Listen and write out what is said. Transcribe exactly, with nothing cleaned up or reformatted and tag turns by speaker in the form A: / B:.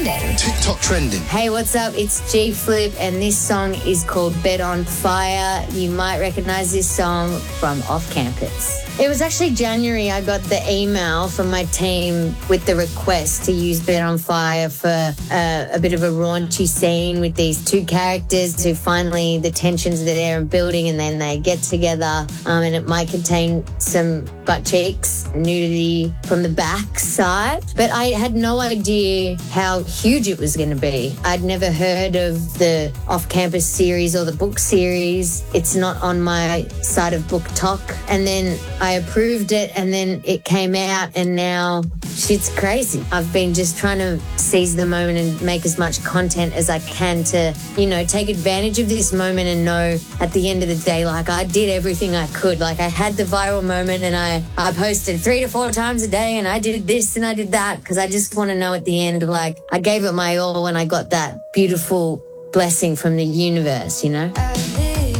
A: trending.
B: TikTok trending.
C: Hey, what's up? It's G Flip, and this song is called Bed on Fire. You might recognize this song from Off Campus. It was actually January I got the email from my team with the request to use Bed on Fire for uh, a bit of a raunchy scene with these two characters who finally, the tensions that they're building, and then they get together, um, and it might contain some butt cheeks, nudity from the back side. But I had no idea how huge it was going to be. I'd never heard of the Off-Campus series or the book series. It's not on my side of Book Talk. And then I approved it, and then it came out, and now shit's crazy. I've been just trying to seize the moment and make as much content as I can to, you know, take advantage of this moment and know at the end of the day, like, I did everything I could. Like, I had the viral moment, and I, I posted three to four times a day, and I did this and I did that, because I just want to know at the end, like, I gave it my all when I got that beautiful blessing from the universe, you know?